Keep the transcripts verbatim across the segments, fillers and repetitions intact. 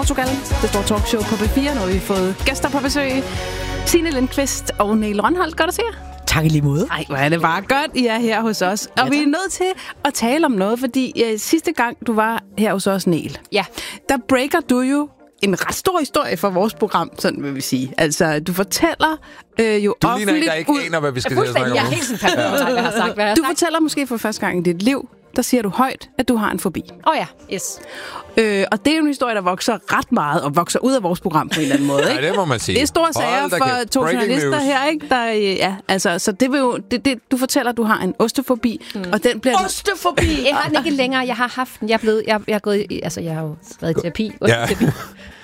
Portugal, det store talkshow på B fire. Nu har vi fået gæster på besøg. Signe Lindqvist og Niel Rønholdt. Godt at se jer. Tak i lige måde. Ej, hvor er det bare godt, I er her hos os. Og ja, vi er nødt til at tale om noget, fordi ja, sidste gang, du var her hos os, Niel, ja. der breaker du jo en ret stor historie for vores program, sådan vil vi sige. Altså, du fortæller øh, jo du offentligt... Du ligner ikke aner, hvad vi skal snakke om. Jeg er helt sådan, hvad jeg har sagt, hvad jeg har Du sagt. fortæller måske for første gang i dit liv, der siger du højt, at du har en fobi. Åh oh ja, yes. Øh, og det er jo en historie, der vokser ret meget, og vokser ud af vores program på en eller anden måde, ikke? Ja, det må man sige. Det er store sager for to journalister news. Her, ikke? Der, ja, altså, så det vil jo... Det, det, du fortæller, at du har en ostefobi, mm. og den bliver... Ostefobi! Jeg har den ikke længere. Jeg har haft den. Jeg er blevet... Jeg, jeg er gået i, altså, jeg har jo været i terapi. Osteterapi. Ja.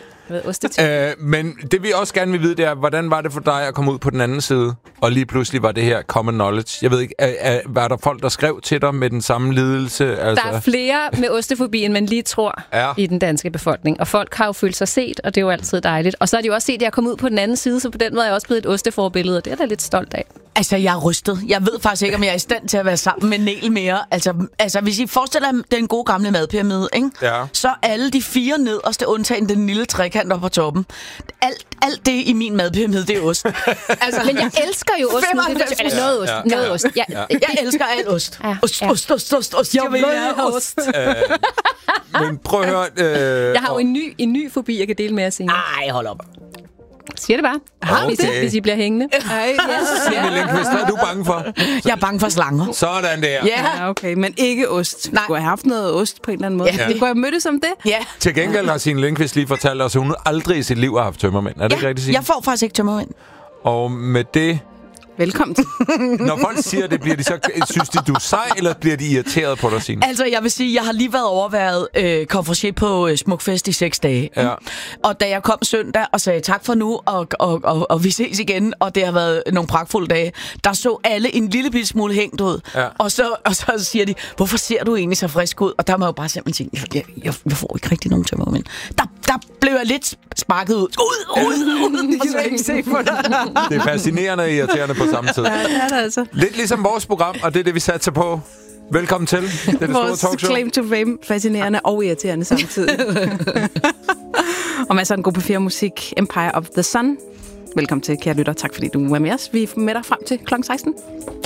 Øh, men det vi også gerne vil vide, det er, hvordan var det for dig at komme ud på den anden side, og lige pludselig var det her common knowledge? Jeg ved ikke, er, er, var der folk, der skrev til dig med den samme lidelse? Altså? Der er flere med ostefobi, end man lige tror ja. i den danske befolkning. Og folk har jo følt sig set, og det er jo altid dejligt. Og så har de jo også set, at jeg er kommet ud på den anden side, så på den måde er jeg også blevet et osteforbillede, og det er jeg da lidt stolt af. Altså, jeg er rystet. Jeg ved faktisk ikke, om jeg er i stand til at være sammen med Niel mere. Altså, altså hvis I forestiller jer den gode gamle madpyramide, ikke? Ja. Så alle de fire nederste, undtagen den lille trekant op på toppen. Alt, alt det i min madpyramide, det er ost. Altså, men jeg elsker jo ost. Eller noget ost. Ja. Noget ost. Ja. Ja. Jeg elsker alt ost. Ja. Ost, Ja. ost, ost, ost, ost. Jeg vil have ost. Øh, men prøv at høre... Øh, Jeg har jo en ny, en ny fobi, jeg kan dele med jer senere. Ej, hold op. Siger det bare. Har hvis, okay. hvis I bliver hængende. Ej, ja. Signe Lindqvist, hvad er du bange for? Jeg er bange for slanger. Sådan der. Ja. Ja, okay, men ikke ost. Du kunne have haft noget ost på en eller anden måde. Ja. Du kunne have mødtes om det. Ja. Til gengæld har Signe Lindqvist lige fortalt os, at hun aldrig i sit liv har haft tømmermænd. Er det Ja, ikke rigtigt, Signe? jeg får faktisk ikke tømmermænd. Og med det... Velkommen til. Når folk siger det, bliver de så... Synes de, du er sej, eller bliver de irriteret på dig, Signe? Altså, jeg vil sige, jeg har lige været overværet øh, konferencier på øh, Smukfest i seks dage. Ja. Og da jeg kom søndag og sagde tak for nu, og, og, og, og vi ses igen, og det har været nogle pragtfulde dage, der så alle en lille bitte smule hængt ud. Ja. Og, så, og så siger de, hvorfor ser du egentlig så frisk ud? Og der må jeg jo bare simpelthen sige, jeg, jeg, jeg får ikke rigtig nogen tømmermænd. Der, der blev jeg lidt sparket ud. Ud, ud, ud! Og så ikke se på dig. Det er fascinerende og irriterende på samme tid. Ja, det er det altså. Lidt ligesom vores program, og det er det, vi satser på. Velkommen til. Det er det store Vores talkshow. claim to fame. Fascinerende og irriterende samtidig. Og masser af en god P fire musik. Empire of the Sun. Velkommen til, kære lytter. Tak fordi du er med os. Vi er med dig frem til klokken seksten.